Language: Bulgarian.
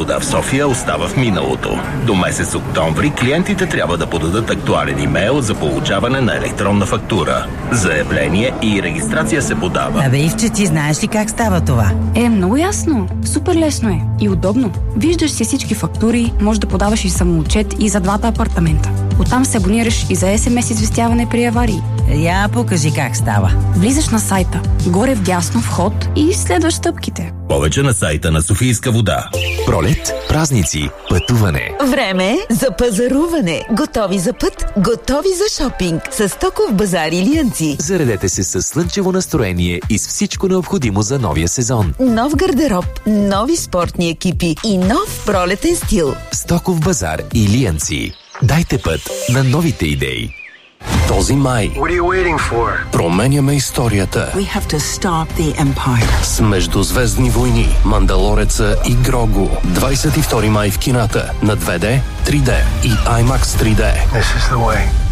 вода в София остава в миналото. До месец октомври клиентите трябва да подадат актуален имейл за получаване на електронна фактура. Заявление и регистрация се подава. Абе, Ивче, ти знаеш ли как става това? Много ясно. Супер лесно е. И удобно. Виждаш си всички фактури, можеш да подаваш и самоотчет и за двата апартамента. Оттам се абонираш и за SMS известяване при аварии. Я покажи как става. Влизаш на сайта, горе вдясно вход и следваш стъпките. Повече на сайта на Софийска вода. Пролет, празници, пътуване. Време за пазаруване. Готови за път, готови за шопинг. С Стоков базар Илиянци. Заредете се с слънчево настроение и с всичко необходимо за новия сезон. Нов гардероб, нови спортни екипи и нов пролетен стил. Стоков базар Илиянци. Дайте път на новите идеи. Този май променяме историята с Междузвездни войни, Мандалореца и Грогу. 22 май в кината на 2D, 3D и IMAX 3D.